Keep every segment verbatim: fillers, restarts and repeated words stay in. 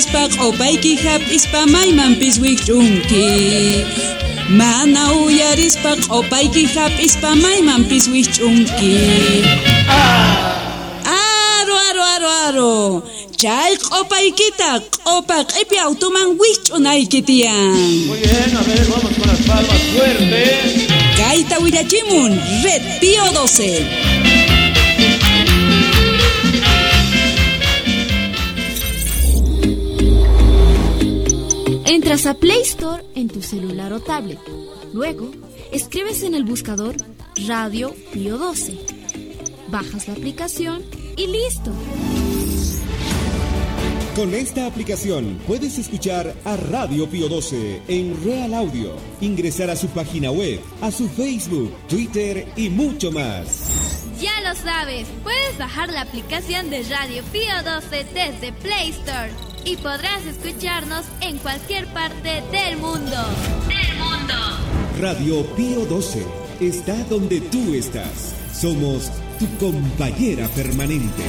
uyarispa q'upayki hap'ispa maymanpis wich'unki. Mana uyarispa q'upayki hap'ispa maymanpis wich'unki. Aro aro aro aro. Chay q'upaykita q'upa q'ipi automan wich'unayki tiyan. Muy bien, a ver, vamos con las palmas fuertes. Kayta willachimun Red Pío doce. Entras a Play Store en tu celular o tablet. Luego, escribes en el buscador Radio Pío doce. Bajas la aplicación y listo. Con esta aplicación puedes escuchar a Radio Pío doce en Real Audio, ingresar a su página web, a su Facebook, Twitter y mucho más. Ya lo sabes, puedes bajar la aplicación de Radio Pío doce desde Play Store y podrás escucharnos en cualquier parte del mundo. ¡Del mundo! Radio Pío doce está donde tú estás. Somos tu compañera permanente.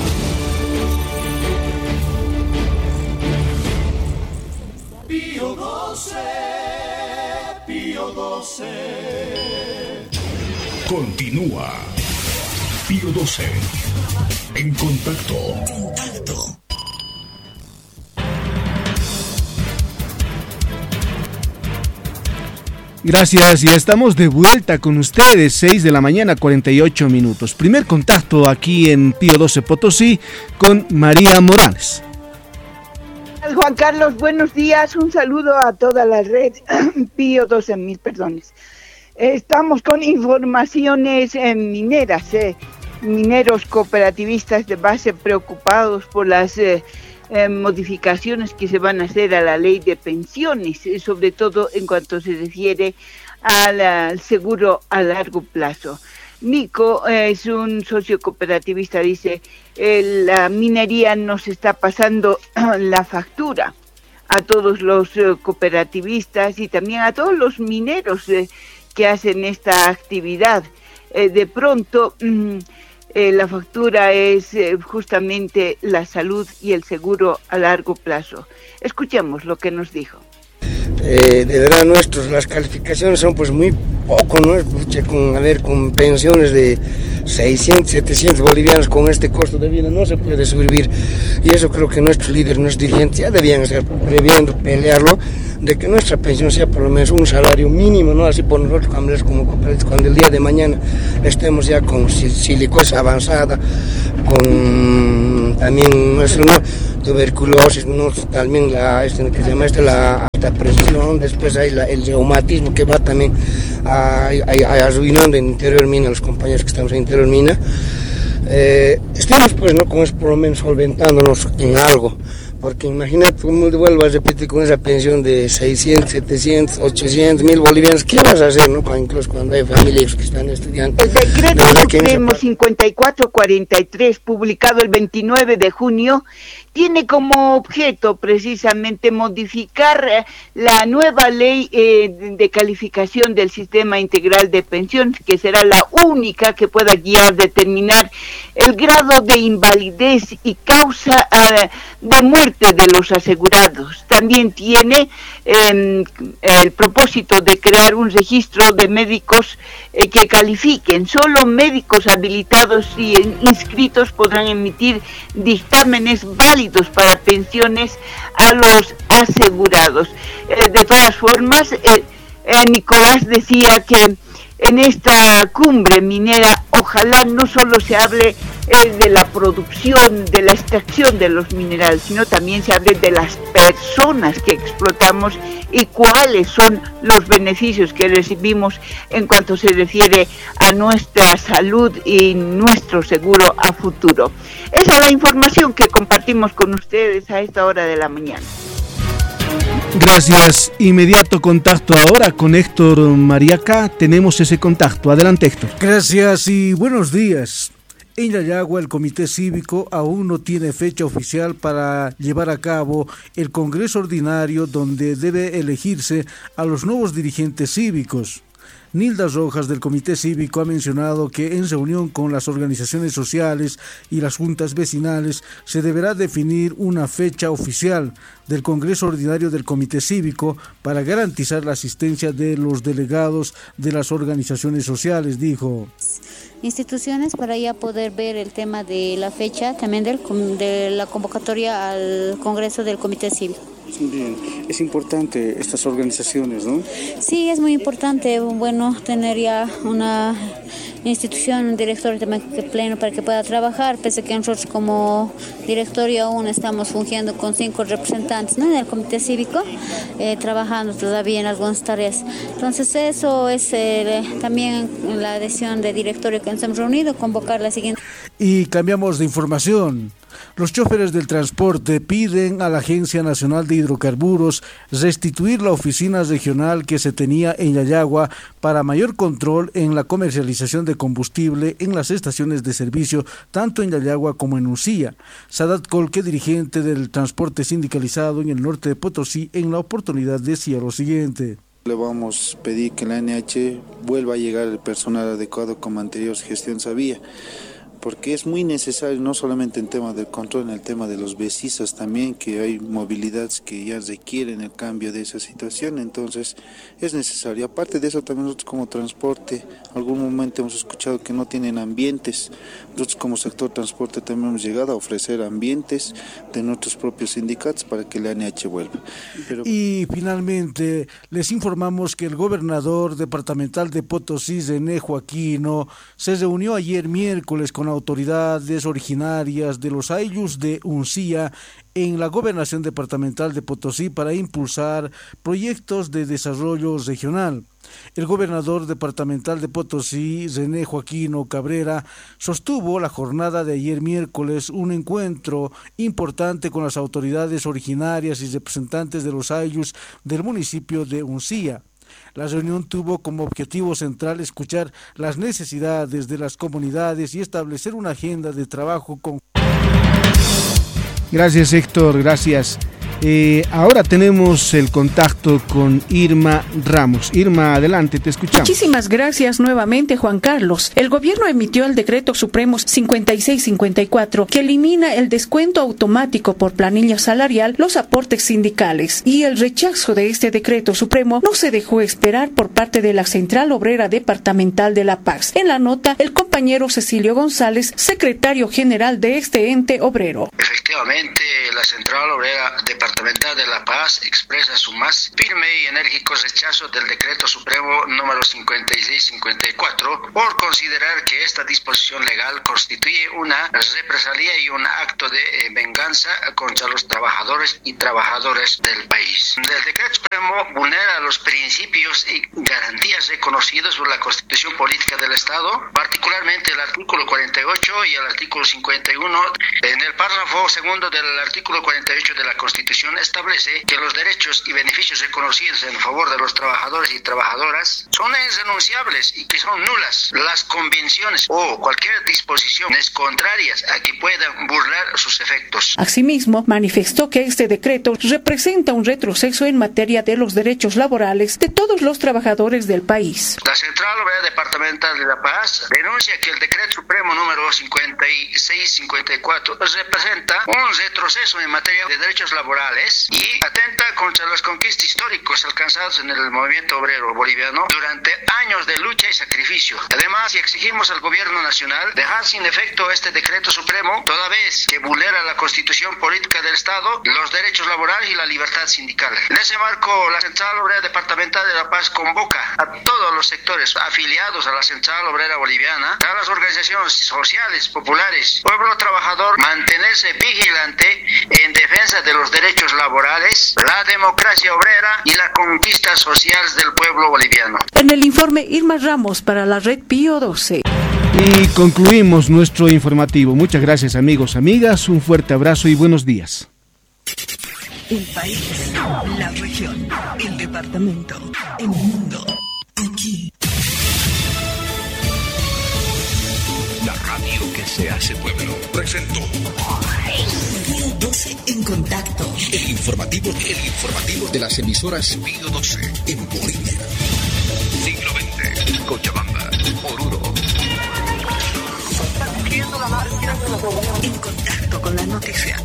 Pío doce, Pío doce. Continúa. Pío doce. En contacto. Contacto. Gracias, ya estamos de vuelta con ustedes, seis de la mañana, cuarenta y ocho minutos. Primer contacto aquí en Pío doce Potosí con María Morales. Juan Carlos, buenos días, un saludo a toda la red Pío doce, mil perdones. Estamos con informaciones eh, mineras, eh, mineros cooperativistas de base preocupados por las eh, eh, modificaciones que se van a hacer a la ley de pensiones, eh, sobre todo en cuanto se refiere al, al seguro a largo plazo. Nico eh, es un socio cooperativista, dice, eh, la minería nos está pasando la factura a todos los eh, cooperativistas y también a todos los mineros eh, que hacen esta actividad. Eh, de pronto mm, eh, la factura es eh, justamente la salud y el seguro a largo plazo. Escuchemos lo que nos dijo. Eh, de verdad nuestros, las calificaciones son pues muy poco, ¿no? Con, a ver, con pensiones de seiscientos, setecientos bolivianos con este costo de vida no se puede sobrevivir, y eso creo que nuestros líderes, nuestros dirigentes ya debían estar previendo, pelearlo, de que nuestra pensión sea por lo menos un salario mínimo, ¿no? Así por nosotros como cooperativos, cuando el día de mañana estemos ya con silicosis avanzada, con también nuestro, ¿no? tuberculosis, ¿no? También la, este, que se llama este, la alta presión, después hay la, el reumatismo que va también a, a, a arruinando en interior mina, los compañeros que estamos en interior mina. Eh, estamos pues no con eso por lo menos solventándonos en algo, porque imagínate cómo vuelvo a repetir con esa pensión de seiscientos, setecientos, ochocientos mil bolivianos, ¿qué vas a hacer, no? Incluso cuando hay familias que están estudiando. El decreto supremo cincuenta y cuatro cuarenta y tres, publicado el veintinueve de junio, tiene como objeto precisamente modificar la nueva ley eh, de calificación del sistema integral de pensiones, que será la única que pueda guiar, determinar el grado de invalidez y causa uh, de muerte de los asegurados. También tiene eh, el propósito de crear un registro de médicos eh, que califiquen. Solo médicos habilitados y inscritos podrán emitir dictámenes válidos para pensiones a los asegurados. Eh, de todas formas, eh, eh, Nicolás decía que en esta cumbre minera ojalá no solo se hable eh, de la producción, de la extracción de los minerales, sino también se hable de las personas que explotamos y cuáles son los beneficios que recibimos en cuanto se refiere a nuestra salud y nuestro seguro a futuro. Esa es la información que compartimos con ustedes a esta hora de la mañana. Gracias. Inmediato contacto ahora con Héctor Mariaca. Tenemos ese contacto. Adelante, Héctor. Gracias y buenos días. En Yayagua, el Comité Cívico aún no tiene fecha oficial para llevar a cabo el Congreso Ordinario, donde debe elegirse a los nuevos dirigentes cívicos. Nilda Rojas del Comité Cívico ha mencionado que en reunión con las organizaciones sociales y las juntas vecinales se deberá definir una fecha oficial del Congreso Ordinario del Comité Cívico para garantizar la asistencia de los delegados de las organizaciones sociales, dijo. Instituciones para ya poder ver el tema de la fecha también del, de la convocatoria al Congreso del Comité Cívico. Bien, es importante estas organizaciones, ¿no? Sí, es muy importante, bueno, tener ya una institución, un directorio pleno para que pueda trabajar, pese a que nosotros como directorio aún estamos fungiendo con cinco representantes, ¿no?, en el Comité Cívico, eh, trabajando todavía en algunas tareas. Entonces eso es eh, también la decisión de directorio que nos hemos reunido, convocar la siguiente. Y cambiamos de información. Los choferes del transporte piden a la Agencia Nacional de Hidrocarburos restituir la oficina regional que se tenía en Yayagua para mayor control en la comercialización de combustible en las estaciones de servicio, tanto en Yayagua como en Uncía. Sadat Colque, dirigente del transporte sindicalizado en el norte de Potosí, en la oportunidad decía lo siguiente. Le vamos a pedir que la N H vuelva a llegar el personal adecuado como anterior gestión sabía, porque es muy necesario, no solamente en tema del control, en el tema de los becisas también, que hay movilidades que ya requieren el cambio de esa situación, entonces es necesario. Aparte de eso, también nosotros como transporte, algún momento hemos escuchado que no tienen ambientes, nosotros como sector transporte también hemos llegado a ofrecer ambientes de nuestros propios sindicatos para que la N H vuelva. Pero... Y finalmente, les informamos que el gobernador departamental de Potosí, René Joaquino, se reunió ayer miércoles con autoridades originarias de los ayllus de Uncía en la gobernación departamental de Potosí para impulsar proyectos de desarrollo regional. El gobernador departamental de Potosí, René Joaquino Cabrera, sostuvo la jornada de ayer miércoles un encuentro importante con las autoridades originarias y representantes de los ayllus del municipio de Uncía. La reunión tuvo como objetivo central escuchar las necesidades de las comunidades y establecer una agenda de trabajo con... Gracias, Héctor, gracias. Eh, ahora tenemos el contacto con Irma Ramos. Irma, adelante, te escuchamos. Muchísimas gracias nuevamente, Juan Carlos. El gobierno emitió el decreto supremo cincuenta y seis cincuenta y cuatro que elimina el descuento automático por planilla salarial, los aportes sindicales, y el rechazo de este decreto supremo no se dejó esperar por parte de la Central Obrera Departamental de La Paz. En la nota, el compañero Cecilio González, secretario general de este ente obrero. Efectivamente, la Central Obrera Departamental de La Paz expresa su más firme y enérgico rechazo del decreto supremo número cincuenta y seis cincuenta y cuatro por considerar que esta disposición legal constituye una represalia y un acto de eh, venganza contra los trabajadores y trabajadoras del país. El decreto supremo vulnera los principios y garantías reconocidos por la Constitución Política del Estado, particularmente el artículo cuarenta y ocho y el artículo cincuenta y uno. En el párrafo segundo del artículo cuarenta y ocho de la Constitución establece que los derechos y beneficios reconocidos en favor de los trabajadores y trabajadoras son irrenunciables y que son nulas las convenciones o cualquier disposiciones contrarias a que puedan burlar sus efectos. Asimismo, manifestó que este decreto representa un retroceso en materia de los derechos laborales de todos los trabajadores del país. La Central Obrera Departamental de La Paz denuncia que el decreto supremo número cincuenta y seis cincuenta y cuatro representa un retroceso en materia de derechos laborales y atenta contra los conquistas históricos alcanzados en el movimiento obrero boliviano durante años de lucha y sacrificio. Además, exigimos al gobierno nacional dejar sin efecto este decreto supremo, toda vez que vulnera la Constitución Política del Estado, los derechos laborales y la libertad sindical. En ese marco, la Central Obrera Departamental de La Paz convoca a todos los sectores afiliados a la Central Obrera Boliviana, a las organizaciones sociales, populares, pueblo trabajador, mantenerse vigilante en defensa de los derechos laborales, la democracia obrera y la conquista social del pueblo boliviano. En el informe, Irma Ramos para la red Pío doce. Y concluimos nuestro informativo. Muchas gracias, amigos, amigas, un fuerte abrazo y buenos días. El país, la región, el departamento, el mundo, aquí. La radio que se hace pueblo presentó Pío doce en contacto. El informativo, el informativo de las emisoras Pío doce en Bolivia. Siglo veinte. Cochabamba, Oruro. En contacto con la noticia.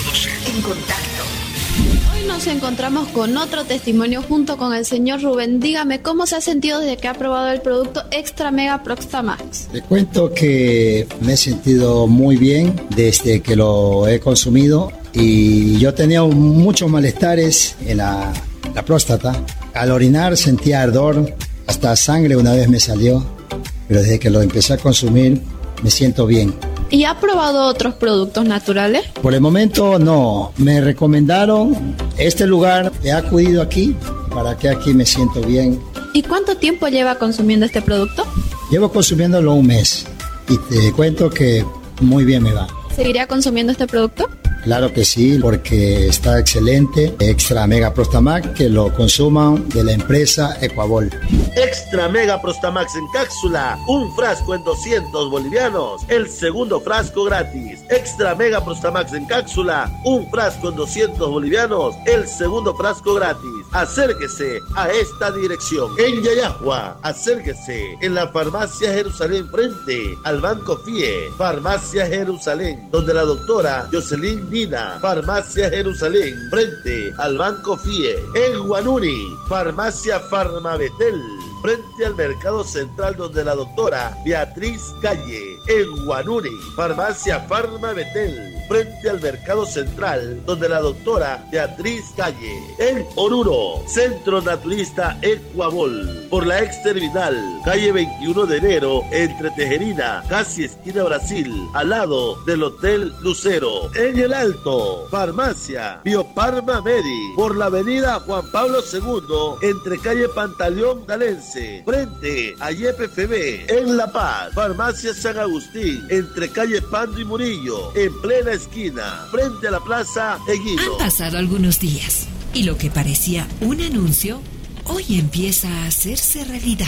En contacto. Hoy nos encontramos con otro testimonio junto con el señor Rubén. Dígame, ¿cómo se ha sentido desde que ha probado el producto Extra Mega Proxtamax? Le cuento que me he sentido muy bien desde que lo he consumido y yo tenía muchos malestares en la, la próstata. Al orinar sentía ardor, hasta sangre una vez me salió, pero desde que lo empecé a consumir me siento bien. ¿Y ha probado otros productos naturales? Por el momento no, me recomendaron este lugar, he acudido aquí, para que aquí me siento bien. ¿Y cuánto tiempo lleva consumiendo este producto? Llevo consumiéndolo un mes y te cuento que muy bien me va. ¿Seguiría consumiendo este producto? Claro que sí, porque está excelente. Extra Mega Prostamax, que lo consuman de la empresa Ecuabol. Extra Mega Prostamax en cápsula, un frasco en doscientos bolivianos, el segundo frasco gratis. Extra Mega Prostamax en cápsula, un frasco en doscientos bolivianos, el segundo frasco gratis. Acérquese a esta dirección. En Yayahua, acérquese en la farmacia Jerusalén frente al Banco F I E. Farmacia Jerusalén, donde la doctora Jocelyn Nina. Farmacia Jerusalén frente al Banco F I E. En Guanuni, farmacia Farmabetel, frente al Mercado Central, donde la doctora Beatriz Calle. En Guanuni, farmacia Farmabetel, frente al Mercado Central, donde la doctora Beatriz Calle. En Oruro, Centro Naturista Ecuabol, por la ex terminal, calle veintiuno de enero, entre Tejerina, casi esquina Brasil, al lado del Hotel Lucero. En El Alto, farmacia Bioparma Medi, por la avenida Juan Pablo segundo, entre calle Pantaleón Galense, frente a Y P F B. En La Paz, farmacia San Agustín, entre calle Pando y Murillo, en plena esquina, frente a la plaza Eguino. Han pasado algunos días y lo que parecía un anuncio hoy empieza a hacerse realidad.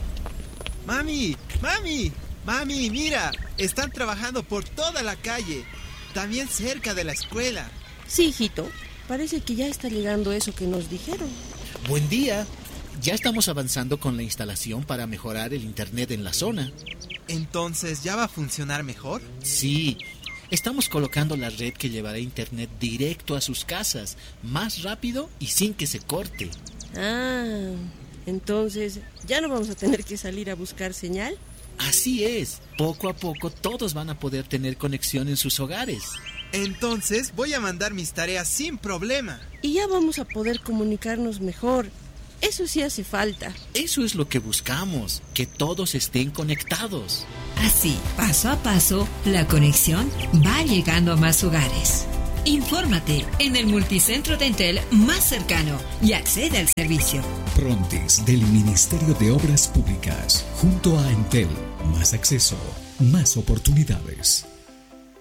Mami, mami, mami, mira, están trabajando por toda la calle, también cerca de la escuela. Sí, hijito, parece que ya está llegando eso que nos dijeron. Buen día, ya estamos avanzando con la instalación para mejorar el internet en la zona. ¿Entonces ya va a funcionar mejor? Sí, estamos colocando la red que llevará internet directo a sus casas, más rápido y sin que se corte. Ah, entonces, ¿ya no vamos a tener que salir a buscar señal? Así es, poco a poco todos van a poder tener conexión en sus hogares. Entonces voy a mandar mis tareas sin problema. Y ya vamos a poder comunicarnos mejor. Eso sí hace falta. Eso es lo que buscamos, que todos estén conectados. Así, paso a paso, la conexión va llegando a más hogares. Infórmate en el multicentro de Entel más cercano y accede al servicio. Prontis del Ministerio de Obras Públicas, junto a Entel, más acceso, más oportunidades.